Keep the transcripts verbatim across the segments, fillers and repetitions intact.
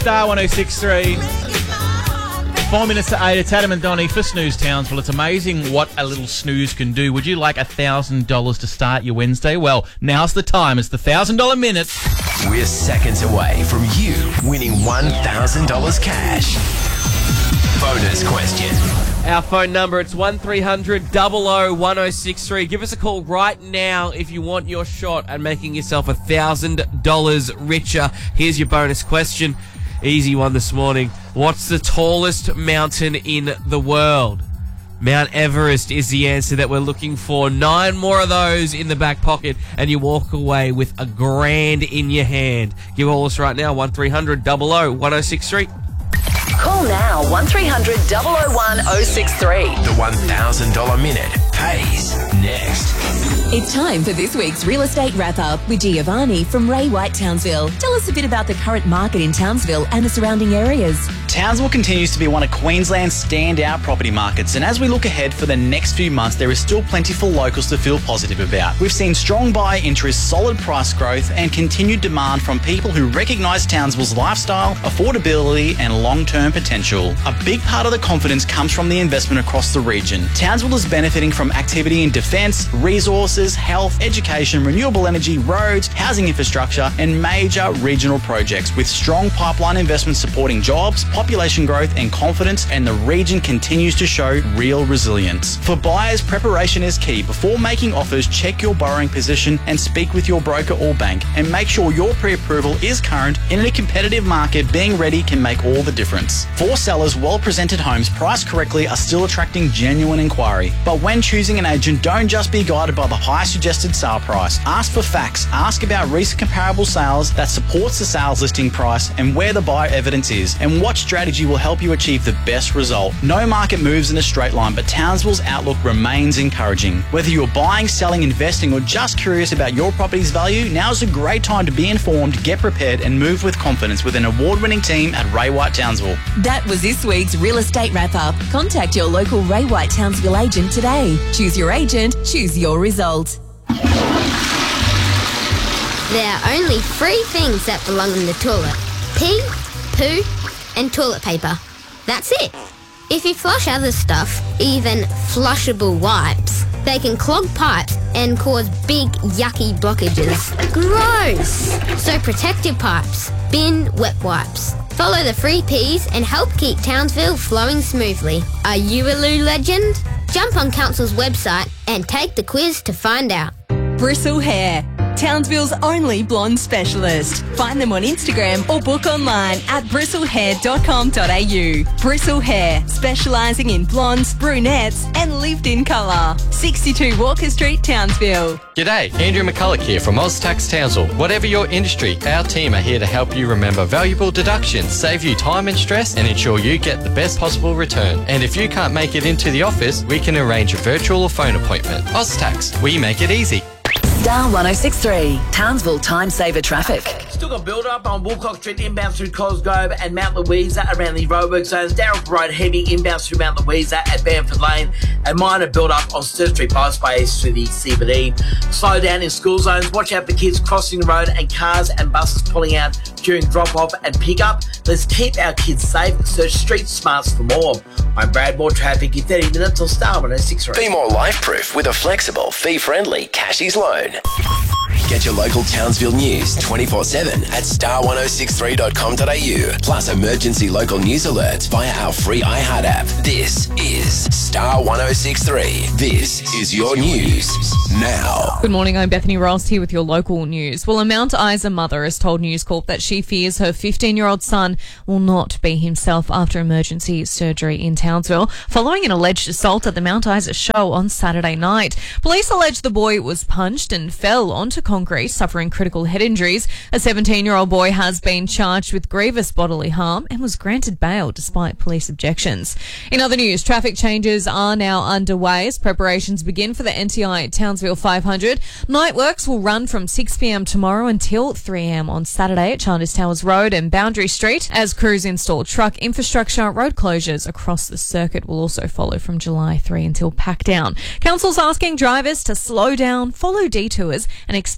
Star one oh six three. Four minutes to eight. It's Adam and Donnie for Snooze Townsville. It's amazing what a little snooze can do. Would you like one thousand dollars to start your Wednesday? Well, now's the time. It's the one thousand dollars minute. We're seconds away from you winning one thousand dollars cash. Bonus question. Our phone number, it's one three hundred, double oh, one oh six three. Give us a call right now if you want your shot at making yourself one thousand dollars richer. Here's your bonus question. Easy one this morning. What's the tallest mountain in the world? Mount Everest is the answer that we're looking for. Nine more of those in the back pocket, and you walk away with a grand in your hand. Give all us right now, one three hundred, double oh, one oh six three. Call now, one three hundred, double oh one, oh six three. The one thousand dollars minute pays next. It's time for this week's Real Estate Wrap-Up with Giovanni from Ray White Townsville. Tell us a bit about the current market in Townsville and the surrounding areas. Townsville continues to be one of Queensland's standout property markets, and as we look ahead for the next few months, there is still plenty for locals to feel positive about. We've seen strong buyer interest, solid price growth, and continued demand from people who recognise Townsville's lifestyle, affordability, and long-term potential. A big part of the confidence comes from the investment across the region. Townsville is benefiting from activity in defence, resources, health, education, renewable energy, roads, housing infrastructure, and major regional projects, with strong pipeline investment supporting jobs, population growth, and confidence, and the region continues to show real resilience. For buyers, preparation is key. Before making offers, check your borrowing position and speak with your broker or bank, and make sure your pre-approval is current. In a competitive market, being ready can make all the difference. For sellers, well-presented homes priced correctly are still attracting genuine inquiry. But when choosing an agent, don't just be guided by the high suggested sale price. Ask for facts. Ask about recent comparable sales that supports the sales listing price and where the buyer evidence is, and what strategy will help you achieve the best result. No market moves in a straight line, but Townsville's outlook remains encouraging. Whether you're buying, selling, investing, or just curious about your property's value, now's a great time to be informed, get prepared, and move with confidence with an award-winning team at Ray White Townsville. That was this week's Real Estate Wrap-Up. Contact your local Ray White Townsville agent today. Choose your agent, choose your result. There are only three things that belong in the toilet. Pee, poo, and toilet paper. That's it. If you flush other stuff, even flushable wipes, they can clog pipes and cause big yucky blockages. Gross! So protect your pipes. Bin wet wipes. Follow the free P's and help keep Townsville flowing smoothly. Are you a loo legend? Jump on Council's website and take the quiz to find out. Bristle Hair, Townsville's only blonde specialist. Find them on Instagram or book online at bristle hair dot com dot a u. Bristle Hair, specialising in blondes, brunettes and lived-in colour. sixty-two Walker Street, Townsville. G'day, Andrew McCulloch here from OzTax Townsville. Whatever your industry, our team are here to help you remember valuable deductions, save you time and stress, and ensure you get the best possible return. And if you can't make it into the office, we can arrange a virtual or phone appointment. OzTax, we make it easy. Star one oh six three, Townsville Time Saver Traffic. Still got build up on Woolcock Street inbound through Cosgrove and Mount Louisa around the roadwork zones. Darrell Road heavy inbound through Mount Louisa at Bamford Lane, and minor build up on Sturt Street bypass through the C B D. Slow down in school zones. Watch out for kids crossing the road and cars and buses pulling out during drop off and pick up. Let's keep our kids safe. Search Street Smarts for more. I'm Brad. More traffic in thirty minutes on Star one oh six three. Be more life-proof with a flexible, fee-friendly Cashies loan. Get your local Townsville news twenty-four seven at star one oh six three dot com dot a u, plus emergency local news alerts via our free iHeart app. This is Star one oh six three. This is your news now. Good morning, I'm Bethany Ross here with your local news. Well, a Mount Isa mother has told News Corp that she fears her fifteen-year-old son will not be himself after emergency surgery in Townsville following an alleged assault at the Mount Isa show on Saturday night. Police allege the boy was punched and fell onto concrete, suffering critical head injuries. A seventeen-year-old boy has been charged with grievous bodily harm and was granted bail despite police objections. In other news, traffic changes are now underway as preparations begin for the N T I Townsville five hundred. Night works will run from six p m tomorrow until three a m on Saturday at Chandler's Towers Road and Boundary Street as crews install truck infrastructure. Road closures across the circuit will also follow from July third until packdown. Council's asking drivers to slow down, follow detours and expect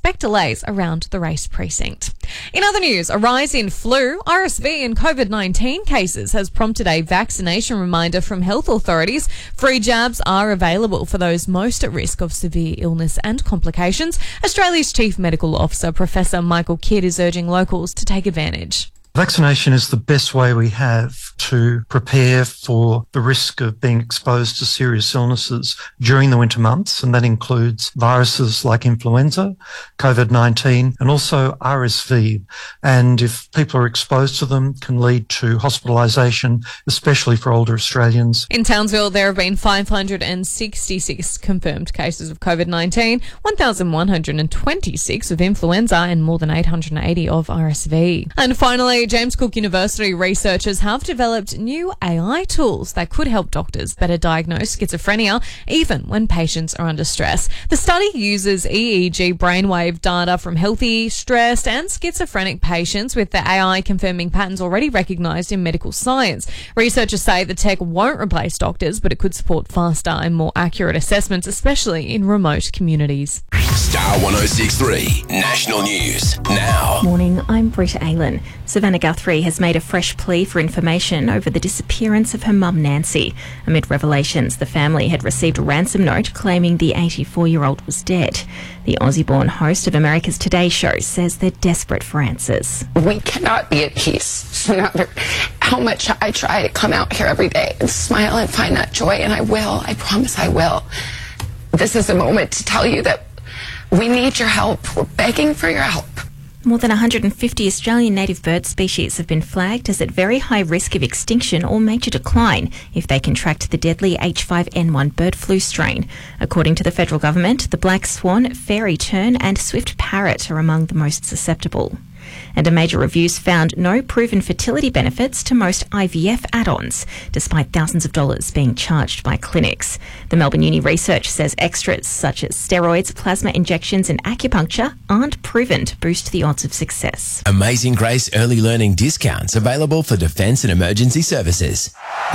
expect delays around the race precinct. In other news, a rise in flu, R S V and COVID nineteen cases has prompted a vaccination reminder from health authorities. Free jabs are available for those most at risk of severe illness and complications. Australia's Chief Medical Officer, Professor Michael Kidd, is urging locals to take advantage. Vaccination is the best way we have to prepare for the risk of being exposed to serious illnesses during the winter months, and that includes viruses like influenza, COVID nineteen, and also R S V. And if people are exposed to them, can lead to hospitalisation, especially for older Australians. In Townsville, there have been five hundred sixty-six confirmed cases of COVID nineteen, one thousand one hundred twenty-six of influenza, and more than eight hundred eighty of R S V. And finally, James Cook University researchers have developed new A I tools that could help doctors better diagnose schizophrenia even when patients are under stress. The study uses E E G brainwave data from healthy, stressed and schizophrenic patients, with the A I confirming patterns already recognised in medical science. Researchers say the tech won't replace doctors, but it could support faster and more accurate assessments, especially in remote communities. Star one oh six three National News now. Morning, I'm Britta Aylan. Savannah Guthrie has made a fresh plea for information over the disappearance of her mum Nancy. Amid revelations, the family had received a ransom note claiming the eighty-four-year-old was dead. The Aussie-born host of America's Today Show says they're desperate for answers. We cannot be at peace no matter how much I try to come out here every day and smile and find that joy, and I will. I promise I will. This is a moment to tell you that we need your help. We're begging for your help. More than one hundred fifty Australian native bird species have been flagged as at very high risk of extinction or major decline if they contract the deadly H five N one bird flu strain. According to the federal government, the black swan, fairy tern and swift parrot are among the most susceptible. And a major review's found no proven fertility benefits to most I V F add-ons, despite thousands of dollars being charged by clinics. The Melbourne Uni research says extras such as steroids, plasma injections and acupuncture aren't proven to boost the odds of success. Amazing Grace early learning discounts available for defence and emergency services.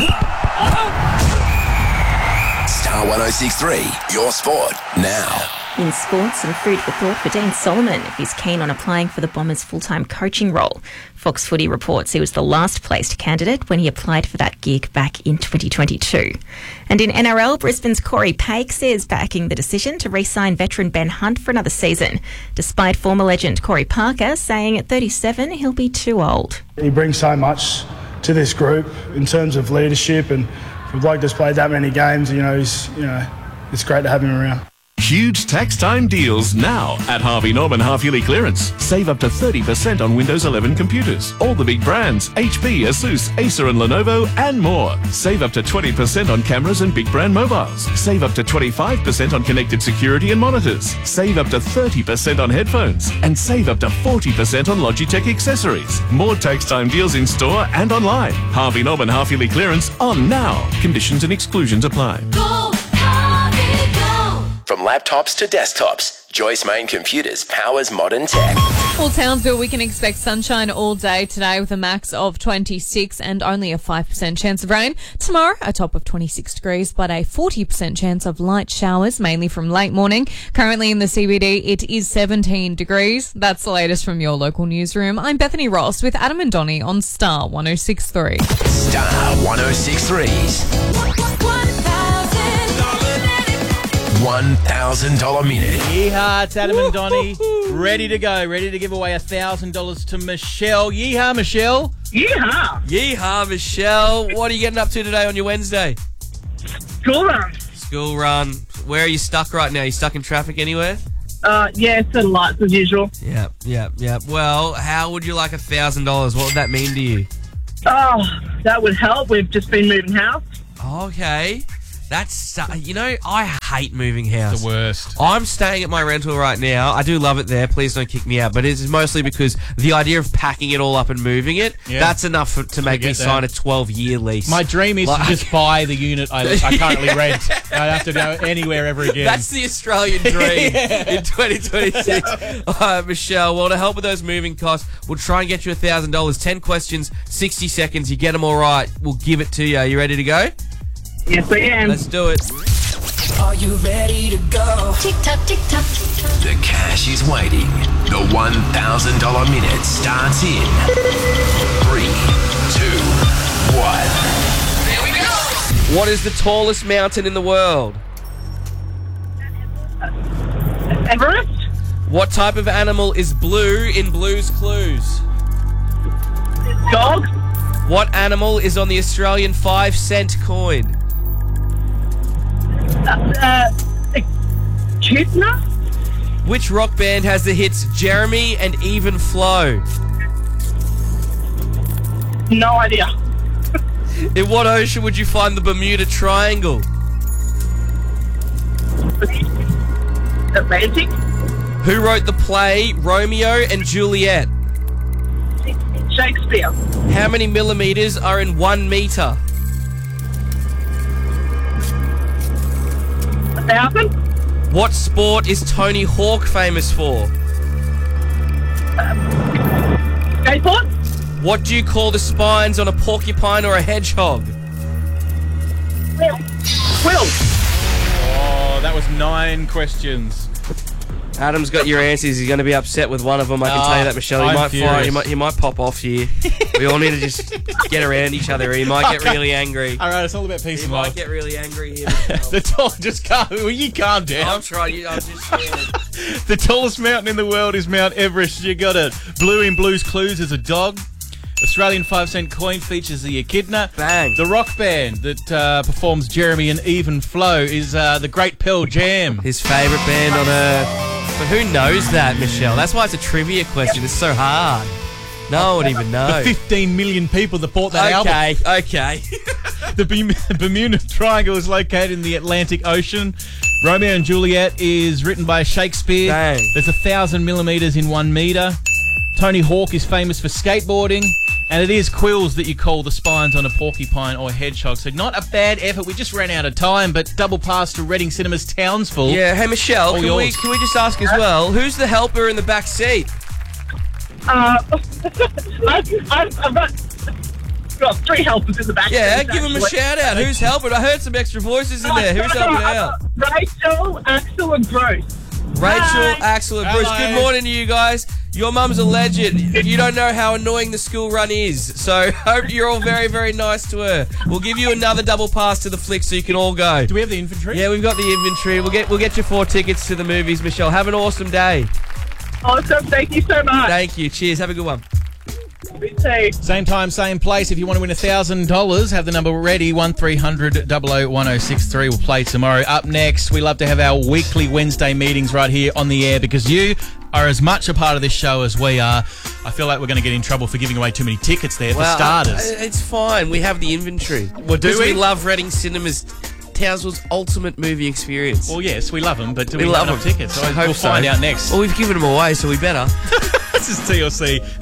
Star one oh six three, your sport now. In sports, some food for thought for Dean Solomon if he's keen on applying for the Bombers' full-time coaching role. Fox Footy reports he was the last-placed candidate when he applied for that gig back in twenty twenty-two. And in N R L, Brisbane's Corey Pakes is backing the decision to re-sign veteran Ben Hunt for another season, despite former legend Corey Parker saying at thirty-seven he'll be too old. He brings so much to this group in terms of leadership, and for a bloke that's played that many games, you know, he's, you know, it's great to have him around. Huge tax time deals now at Harvey Norman half-yearly clearance. Save up to thirty percent on Windows eleven computers. All the big brands, H P, Asus, Acer and Lenovo and more. Save up to twenty percent on cameras and big brand mobiles. Save up to twenty-five percent on connected security and monitors. Save up to thirty percent on headphones. And save up to forty percent on Logitech accessories. More tax time deals in store and online. Harvey Norman half-yearly clearance on now. Conditions and exclusions apply. Go! From laptops to desktops, Joyce Main Computers powers modern tech. Well, Townsville, we can expect sunshine all day today with a max of twenty-six and only a five percent chance of rain. Tomorrow, a top of twenty-six degrees, but a forty percent chance of light showers, mainly from late morning. Currently in the C B D, it is seventeen degrees. That's the latest from your local newsroom. I'm Bethany Ross with Adam and Donnie on Star one oh six three. Star one oh six three's one thousand dollars minute. Yeehaw, it's Adam and Donnie. Ready to go. Ready to give away one thousand dollars to Michelle. Yeehaw, Michelle. Yeehaw. Yeehaw, Michelle. What are you getting up to today on your Wednesday? School run. School run. Where are you stuck right now? You stuck in traffic anywhere? Uh, yeah, it's at lights as usual. Yep, yep, yep. Well, how would you like one thousand dollars? What would that mean to you? Oh, that would help. We've just been moving house. Okay. That's, uh, you know, I hate moving house. It's the worst. I'm staying at my rental right now. I do love it there. Please don't kick me out. But it's mostly because the idea of packing it all up and moving it, Yeah. that's enough for, to make me that. sign a twelve-year lease. My dream is Like- to just buy the unit I, I currently rent. I don't have to go anywhere ever again. That's the Australian dream Yeah. in twenty twenty-six. All right, Michelle, well, to help with those moving costs, we'll try and get you one thousand dollars. ten questions, sixty seconds. You get them all right, we'll give it to you. Are you ready to go? Yes, I am. Let's do it. Are you ready to go? Tick tock, tick tock. The cash is waiting. The one thousand dollars minute starts in three, two, one. There we go. What is the tallest mountain in the world? Everest? What type of animal is blue in Blue's Clues? Dog? What animal is on the Australian five cent coin? Uh, Echidna? Which rock band has the hits Jeremy and Even Flow? No idea. In what ocean would you find the Bermuda Triangle? Atlantic? Who wrote the play Romeo and Juliet? Shakespeare. How many millimeters are in one meter? A thousand? What sport is Tony Hawk famous for? Skateboard? What do you call the spines on a porcupine or a hedgehog? Will. Will. Oh, that was nine questions. Adam's got your answers. He's going to be upset with one of them. I can Oh, tell you that, Michelle. He I'm might fly. furious. He might. He might pop off here. We all need to just get around each other. He might get Okay. really angry. All right, it's all about peace He and might love. get really angry here. Michelle. The tall, just calm. Will you calm down? I'm trying. You- I'm just scared. The tallest mountain in the world is Mount Everest. You got it. Blue in Blue's Clues is a dog. Australian five cent coin features the Echidna. Bang. The rock band that uh, performs Jeremy and Even Flow is uh, the Great Pearl Jam. His favourite band on earth. But who knows that, Michelle? That's why it's a trivia question. It's so hard. No one would even know. The fifteen million people that bought that album. Okay, okay. The Berm- Bermuda Triangle is located in the Atlantic Ocean. Romeo and Juliet is written by Shakespeare. Dang. There's a thousand millimeters in one meter. Tony Hawk is famous for skateboarding. And it is quills that you call the spines on a porcupine or hedgehog. So not a bad effort. We just ran out of time, but double pass to Reading Cinemas Townsville. Yeah. Hey, Michelle. All Can we yours. can we just ask as well? Who's the helper in the back seat? Uh, I've, I've, I've got, got three helpers in the back. Yeah, seat, give him a actually. shout out. Who's helping? I heard some extra voices in there. Who's helping out? Rachel, Axel, and Bruce. Rachel, Hi. Axel, and Bruce. Hello. Good morning to you guys. Your mum's a legend. You don't know how annoying the school run is, so hope you're all very, very nice to her. We'll give you another double pass to the flick so you can all go. Do we have the inventory? Yeah, we've got the inventory. We'll get we'll get you four tickets to the movies, Michelle. Have an awesome day. Awesome. Thank you so much. Thank you. Cheers. Have a good one. Me too. Same time, same place. If you want to win one thousand dollars, have the number ready. one three hundred, double oh one oh six three. We'll play tomorrow. Up next, we love to have our weekly Wednesday meetings right here on the air because you are as much a part of this show as we are. I feel like we're going to get in trouble for giving away too many tickets there Well, for starters. uh, it's fine. We have the inventory. Well, do Because we? we love Reading Cinemas, Townsville's ultimate movie experience. Well, yes, we love them, but do we we, love have enough them. tickets? So I hope we'll so. find out next. Well, we've given them away, so we better. This is T L C.